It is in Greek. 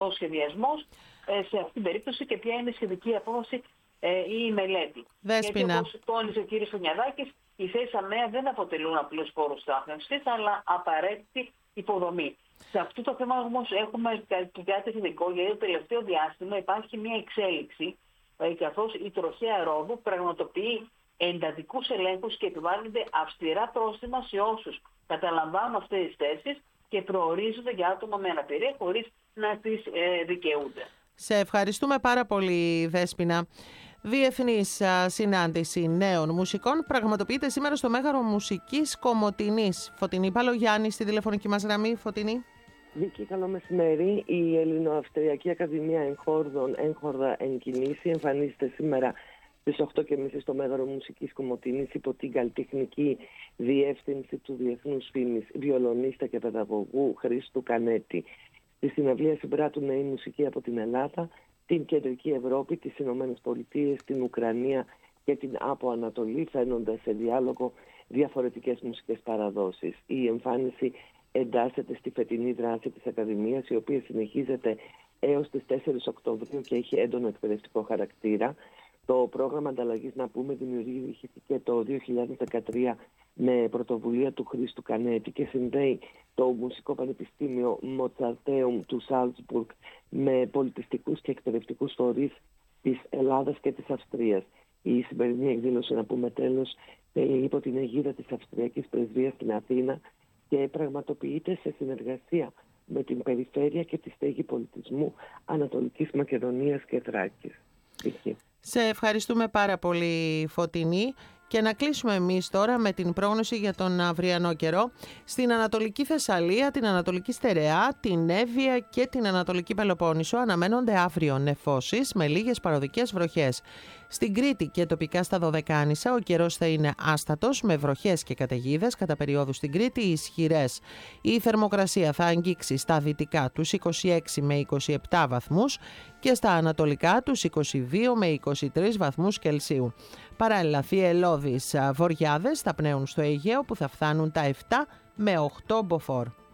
ο σχεδιασμός σε αυτήν την περίπτωση και ποια είναι η σχετική απόφαση ή η μελέτη. Δέσποινα. Γιατί όπως τόνισε ο κ. Φωνιαδάκης, οι θέσεις ΑΜΕΑ δεν αποτελούν απλώς πόρους στάθμευσης, αλλά απαραίτητη υποδομή. Σε αυτό το θέμα όμως έχουμε κάτι θετικό, γιατί το τελευταίο διάστημα υπάρχει μια εξέλιξη, καθώς η τροχέα ρόδου πραγματοποιεί εντατικούς ελέγχους και επιβάλλονται αυστηρά πρόστιμα σε όσους καταλαμβάνουν αυτές τις θέσεις και προορίζονται για άτομα με αναπηρία χωρίς να τις δικαιούνται. Σε ευχαριστούμε πάρα πολύ, Δέσποινα. Διεθνής συνάντηση νέων μουσικών πραγματοποιείται σήμερα στο Μέγαρο Μουσικής Κομοτηνής. Φωτεινή Παλογιάννη στη τηλεφωνική μας γραμμή. Φωτεινή. Βίκη, καλό μεσημέρι. Η Ελληνοαυστριακή Ακαδημία Εγχόρδων, Έγχορδα εν κινήσει, εμφανίζεται σήμερα στις 8.30 στο Μέγαρο Μουσικής Κομοτηνής υπό την καλλιτεχνική διεύθυνση του διεθνούς φήμης βιολονίστα και παιδαγωγού Χρήστου Κανέτη. Στη συναυλία συμπράττουν νέοι μουσικοί από την Ελλάδα, την Κεντρική Ευρώπη, τις Ηνωμένες Πολιτείες, την Ουκρανία και την Άπο Ανατολή, φαίνοντας σε διάλογο διαφορετικές μουσικές παραδόσεις. Η εμφάνιση εντάσσεται στη φετινή δράση της Ακαδημίας, η οποία συνεχίζεται έως τις 4 Οκτωβρίου και έχει έντονο εκπαιδευτικό χαρακτήρα. Το πρόγραμμα ανταλλαγής, να πούμε, δημιουργήθηκε το 2013 με πρωτοβουλία του Χρήστου Κανέτη και συνδέει το Μουσικό Πανεπιστήμιο Μοτσαρτέουμ του Σάλτσμπουργκ με πολιτιστικούς και εκπαιδευτικούς φορείς της Ελλάδας και της Αυστρίας. Η σημερινή εκδήλωση, να πούμε τέλος, υπό την αιγίδα της Αυστριακής Πρεσβείας στην Αθήνα και πραγματοποιείται σε συνεργασία με την Περιφέρεια και τη Στέγη Πολιτισμού Ανατολικής Μακεδονίας και Θράκης. Σε ευχαριστούμε πάρα πολύ, Φωτεινή. Και να κλείσουμε εμείς τώρα με την πρόγνωση για τον αυριανό καιρό. Στην Ανατολική Θεσσαλία, την Ανατολική Στερεά, την Εύβοια και την Ανατολική Πελοπόννησο αναμένονται αύριο νεφώσεις με λίγες παροδικές βροχές. Στην Κρήτη και τοπικά στα Δωδεκάνησα ο καιρός θα είναι άστατος με βροχές και καταιγίδες, κατά περιόδους στην Κρήτη ισχυρές. Η θερμοκρασία θα αγγίξει στα δυτικά τους 26 με 27 βαθμούς και στα ανατολικά τους 22 με 23 βαθμούς Κελσίου. Παράλληλα, θυελλώδεις βοριάδες θα πνέουν στο Αιγαίο που θα φτάνουν τα 7 με 8 μποφόρ.